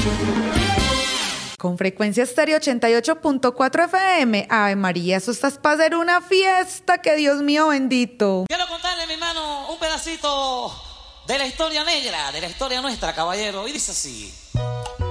Con Frecuencia Estéreo 88.4 FM. Ave María, eso está para hacer una fiesta, que Dios mío bendito. Quiero contarle, mi hermano, un pedacito de la historia negra, de la historia nuestra, caballero. Y dice así.